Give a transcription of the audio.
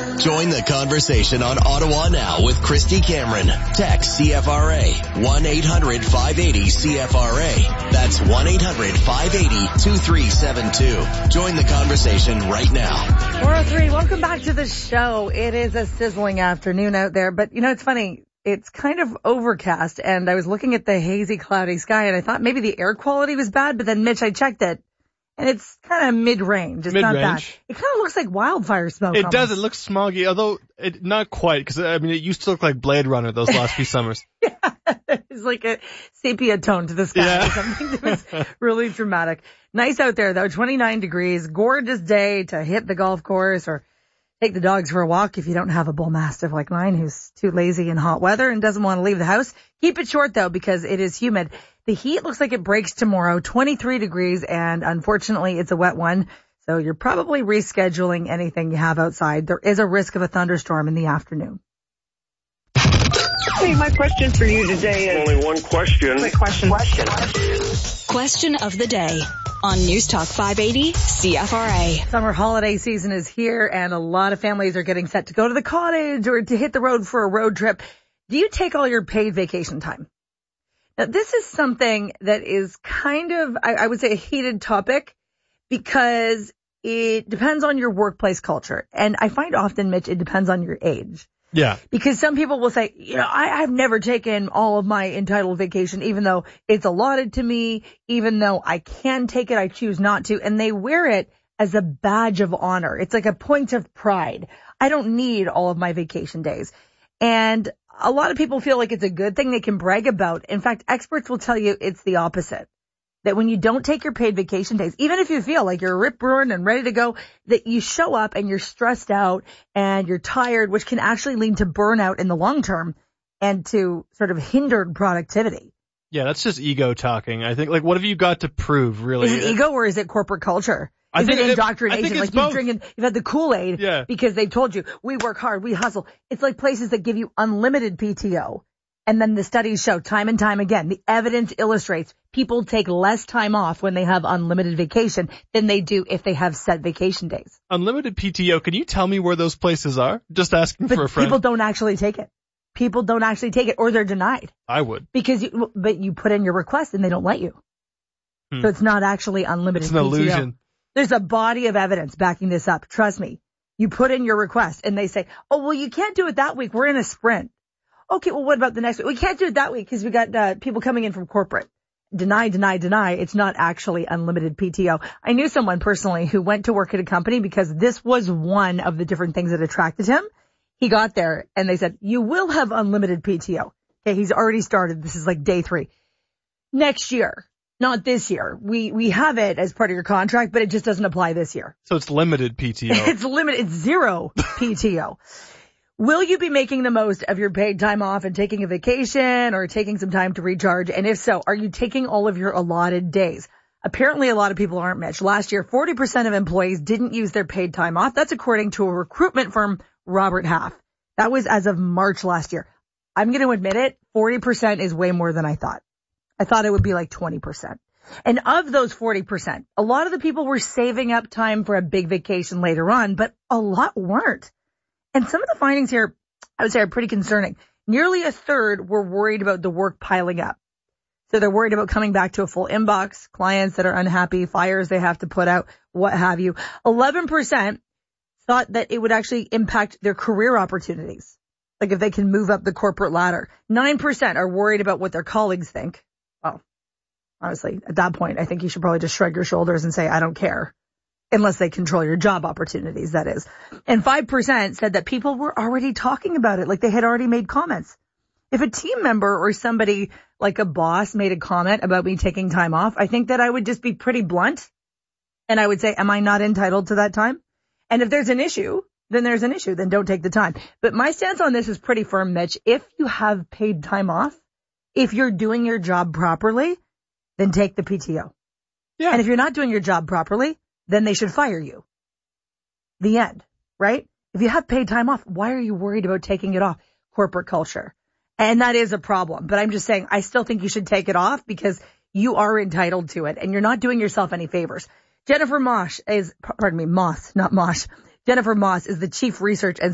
Join the conversation on Ottawa Now with Christy Cameron. Text CFRA 1-800-580-CFRA. That's 1-800-580-2372. Join the conversation right now. 403, welcome back to the show. It is a sizzling afternoon out there, but it's funny. It's kind of overcast, and I was looking at the hazy, cloudy sky, and I thought maybe the air quality was bad, but then, Mitch, I checked it, and it's kind of mid-range. It's not bad. It kind of looks like wildfire smoke. It does. It looks smoggy, although not quite, because, it used to look like Blade Runner those last few summers. Yeah, it's like a sepia tone to the sky or something. It was really dramatic. Nice out there, though, 29 degrees, gorgeous day to hit the golf course or take the dogs for a walk if you don't have a bull mastiff like mine who's too lazy in hot weather and doesn't want to leave the house. Keep it short, though, because it is humid. The heat looks like it breaks tomorrow, 23 degrees, and unfortunately it's a wet one. So you're probably rescheduling anything you have outside. There is a risk of a thunderstorm in the afternoon. Hey, my question for you today is... Only one question. Quick question. Question of the day on News Talk 580 CFRA. Summer holiday season is here, and a lot of families are getting set to go to the cottage or to hit the road for a road trip. Do you take all your paid vacation time? Now, this is something that is kind of, I would say, a heated topic because it depends on your workplace culture. And I find often, Mitch, it depends on your age. Yeah. Because some people will say, I've never taken all of my entitled vacation, even though it's allotted to me, even though I can take it, I choose not to. And they wear it as a badge of honor. It's like a point of pride. I don't need all of my vacation days. And a lot of people feel like it's a good thing they can brag about. In fact, experts will tell you it's the opposite. That when you don't take your paid vacation days, even if you feel like you're rip-roaring and ready to go, that you show up and you're stressed out and you're tired, which can actually lead to burnout in the long term and to sort of hindered productivity. Yeah, that's just ego talking. I think, what have you got to prove, really? Is it ego or is it corporate culture? Is it indoctrination? I think it's like both. You've had the Kool-Aid because they've told you, we work hard, we hustle. It's like places that give you unlimited PTO. And then the studies show time and time again, the evidence illustrates people take less time off when they have unlimited vacation than they do if they have set vacation days. Unlimited PTO, can you tell me where those places are? Just asking for a friend. People don't actually take it. People don't actually take it or they're denied. I would. But you put in your request and they don't let you. So it's not actually unlimited PTO. It's an illusion. There's a body of evidence backing this up. Trust me. You put in your request and they say, oh, well, you can't do it that week. We're in a sprint. Okay, well, what about the next week? We can't do it that week because we got people coming in from corporate. Deny. It's not actually unlimited PTO. I knew someone personally who went to work at a company because this was one of the different things that attracted him. He got there and they said, you will have unlimited PTO. Okay, he's already started. This is like day 3. Next year, not this year. We have it as part of your contract, but it just doesn't apply this year. So it's limited PTO. It's zero PTO. Will you be making the most of your paid time off and taking a vacation or taking some time to recharge? And if so, are you taking all of your allotted days? Apparently, a lot of people aren't, Mitch. Last year, 40% of employees didn't use their paid time off. That's according to a recruitment firm, Robert Half. That was as of March last year. I'm going to admit it, 40% is way more than I thought. I thought it would be like 20%. And of those 40%, a lot of the people were saving up time for a big vacation later on, but a lot weren't. And some of the findings here, I would say, are pretty concerning. Nearly a third were worried about the work piling up. So they're worried about coming back to a full inbox, clients that are unhappy, fires they have to put out, what have you. 11% thought that it would actually impact their career opportunities, like if they can move up the corporate ladder. 9% are worried about what their colleagues think. Well, honestly, at that point, I think you should probably just shrug your shoulders and say, I don't care. Unless they control your job opportunities, that is. And 5% said that people were already talking about it, like they had already made comments. If a team member or somebody like a boss made a comment about me taking time off, I think that I would just be pretty blunt. And I would say, am I not entitled to that time? And if there's an issue, then there's an issue. Then don't take the time. But my stance on this is pretty firm, Mitch. If you have paid time off, if you're doing your job properly, then take the PTO. Yeah. And if you're not doing your job properly, then they should fire you. The end, right? If you have paid time off, why are you worried about taking it off? Corporate culture. And that is a problem. But I'm just saying, I still think you should take it off because you are entitled to it and you're not doing yourself any favors. Jennifer Moss is the Chief Research and